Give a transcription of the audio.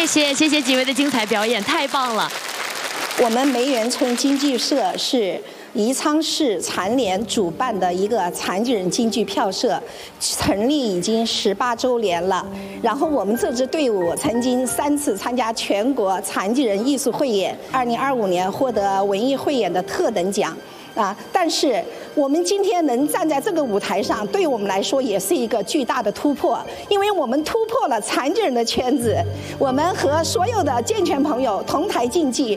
谢谢几位的精彩表演，太棒了。 我们梅园村京剧社是宜昌市残联主办的一个残疾人京剧票社，成立已经18周年了。然后我们这支队伍曾经3次参加全国残疾人艺术汇演，2025年获得文艺汇演的特等奖。但是我们今天能站在这个舞台上，对我们来说也是一个巨大的突破，因为我们突破了残疾人的圈子，我们和所有的健全朋友同台竞技，